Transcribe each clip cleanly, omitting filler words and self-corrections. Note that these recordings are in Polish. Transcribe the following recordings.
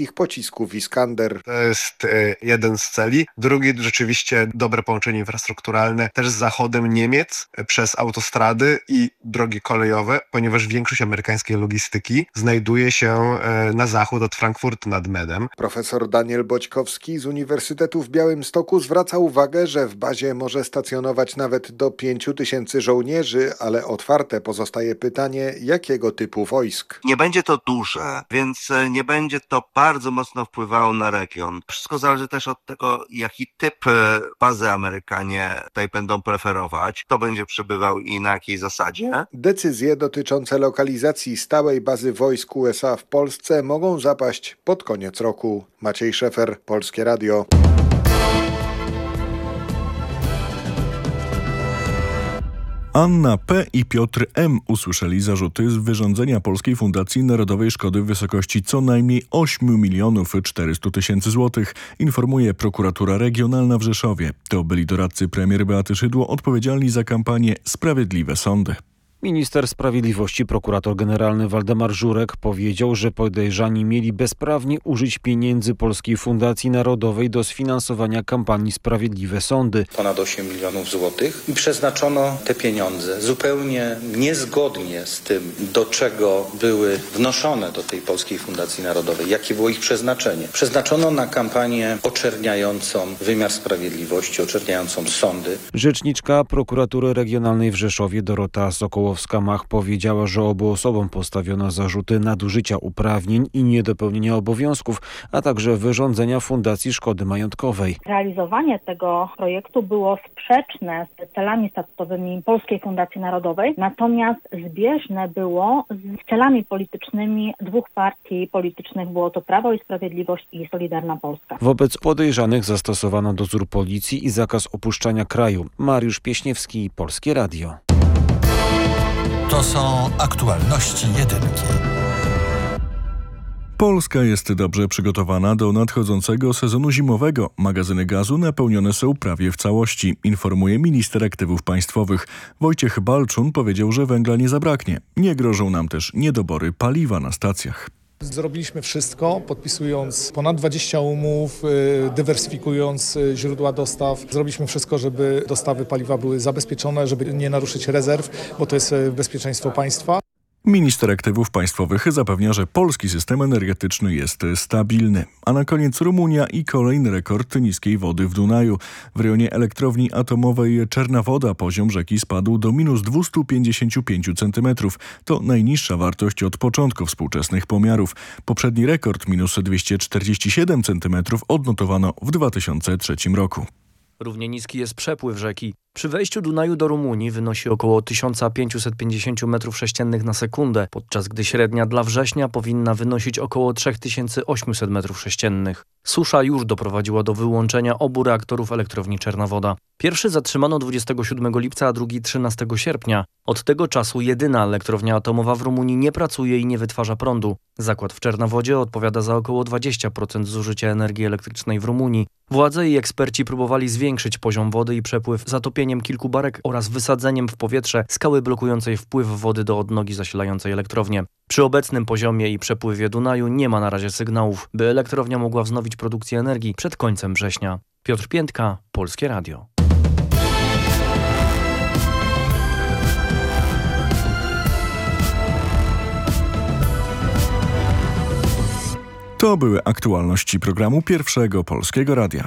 amerykańskich pocisków Iskander. To jest jeden z celi. Drugi rzeczywiście dobre połączenie infrastrukturalne też z zachodem Niemiec przez autostrady i drogi kolejowe, ponieważ większość amerykańskiej logistyki znajduje się na zachód od Frankfurtu nad Medem. Profesor Daniel Boćkowski z Uniwersytetu w Białymstoku zwraca uwagę, że w bazie może stacjonować nawet do 5000 żołnierzy, ale otwarte pozostaje pytanie, jakiego typu wojsk. Nie będzie to duże, więc nie będzie to bardzo mocno wpływało na region. Wszystko zależy też od tego, jaki typ bazy Amerykanie tutaj będą preferować, kto będzie przybywał i na jakiej zasadzie. Decyzje dotyczące lokalizacji stałej bazy wojsk USA w Polsce mogą zapaść pod koniec roku. Maciej Szefer, Polskie Radio. Anna P. i Piotr M. usłyszeli zarzuty z wyrządzenia Polskiej Fundacji Narodowej szkody w wysokości co najmniej 8 400 000 złotych, informuje prokuratura regionalna w Rzeszowie. To byli doradcy premier Beaty Szydło odpowiedzialni za kampanię Sprawiedliwe Sądy. Minister Sprawiedliwości, prokurator generalny Waldemar Żurek powiedział, że podejrzani mieli bezprawnie użyć pieniędzy Polskiej Fundacji Narodowej do sfinansowania kampanii Sprawiedliwe Sądy. Ponad 8 milionów złotych i przeznaczono te pieniądze zupełnie niezgodnie z tym, do czego były wnoszone do tej Polskiej Fundacji Narodowej, jakie było ich przeznaczenie. Przeznaczono na kampanię oczerniającą wymiar sprawiedliwości, oczerniającą sądy. Rzeczniczka prokuratury regionalnej w Rzeszowie Dorota Sokołowska-Mach powiedziała, że obu osobom postawiono zarzuty nadużycia uprawnień i niedopełnienia obowiązków, a także wyrządzenia fundacji szkody majątkowej. Realizowanie tego projektu było sprzeczne z celami statutowymi Polskiej Fundacji Narodowej, natomiast zbieżne było z celami politycznymi dwóch partii politycznych. Było to Prawo i Sprawiedliwość i Solidarna Polska. Wobec podejrzanych zastosowano dozór policji i zakaz opuszczania kraju. Mariusz Pieśniewski, Polskie Radio. To są aktualności jedynki. Polska jest dobrze przygotowana do nadchodzącego sezonu zimowego. Magazyny gazu napełnione są prawie w całości, informuje minister aktywów państwowych. Wojciech Balczun powiedział, że węgla nie zabraknie. Nie grożą nam też niedobory paliwa na stacjach. Zrobiliśmy wszystko, podpisując ponad 20 umów, dywersyfikując źródła dostaw. Zrobiliśmy wszystko, żeby dostawy paliwa były zabezpieczone, żeby nie naruszyć rezerw, bo to jest bezpieczeństwo państwa. Minister aktywów państwowych zapewnia, że polski system energetyczny jest stabilny. A na koniec Rumunia i kolejny rekord niskiej wody w Dunaju. W rejonie elektrowni atomowej Czerna Woda poziom rzeki spadł do minus 255 cm. To najniższa wartość od początku współczesnych pomiarów. Poprzedni rekord minus 247 cm odnotowano w 2003 roku. Równie niski jest przepływ rzeki. Przy wejściu Dunaju do Rumunii wynosi około 1550 m3 na sekundę, podczas gdy średnia dla września powinna wynosić około 3800 m3. Susza już doprowadziła do wyłączenia obu reaktorów elektrowni Czerna Woda. Pierwszy zatrzymano 27 lipca, a drugi 13 sierpnia. Od tego czasu jedyna elektrownia atomowa w Rumunii nie pracuje i nie wytwarza prądu. Zakład w Czernowodzie odpowiada za około 20% zużycia energii elektrycznej w Rumunii. Władze i eksperci próbowali zwiększyć poziom wody i przepływ zatopieniem kilku barek oraz wysadzeniem w powietrze skały blokującej wpływ wody do odnogi zasilającej elektrownię. Przy obecnym poziomie i przepływie Dunaju nie ma na razie sygnałów, by elektrownia mogła wznowić produkcję energii przed końcem września. Piotr Piętka, Polskie Radio. To były aktualności programu Pierwszego Polskiego Radia.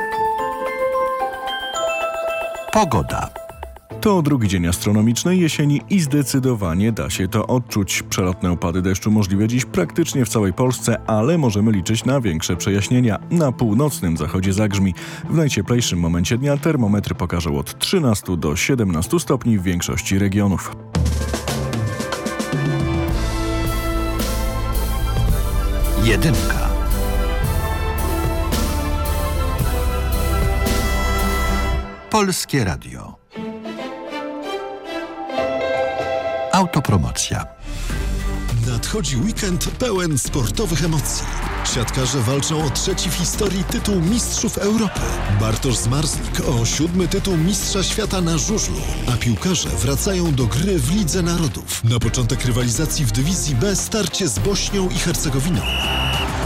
Pogoda. To drugi dzień astronomicznej jesieni i zdecydowanie da się to odczuć. Przelotne opady deszczu możliwe dziś praktycznie w całej Polsce, ale możemy liczyć na większe przejaśnienia. Na północnym zachodzie zagrzmi. W najcieplejszym momencie dnia termometry pokażą od 13 do 17 stopni w większości regionów. Jedynka. Polskie Radio. Autopromocja. Nadchodzi weekend pełen sportowych emocji. Siatkarze walczą o trzeci w historii tytuł Mistrzów Europy. Bartosz Zmarzlik o 7. tytuł Mistrza Świata na żużlu. A piłkarze wracają do gry w Lidze Narodów. Na początek rywalizacji w dywizji B starcie z Bośnią i Hercegowiną.